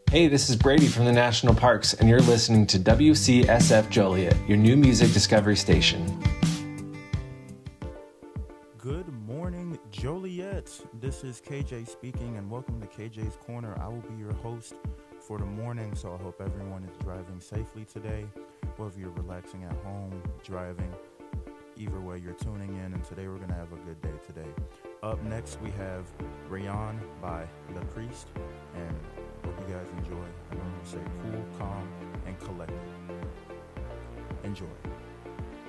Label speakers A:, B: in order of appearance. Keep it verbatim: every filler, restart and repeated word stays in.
A: Hey, this is Brady from the National Parks, and you're listening to W C S F Joliet, your new music discovery station.
B: Good morning, Joliet. This is K J speaking, and welcome to K J's Corner. I will be your host for the morning, so I hope everyone is driving safely today, whether you're relaxing at home, driving, either way you're tuning in, and today we're going to have a good day today. Up next, we have Rayon by The Priest, and hope you guys enjoy. I'm going to say cool, calm, and collected. Enjoy.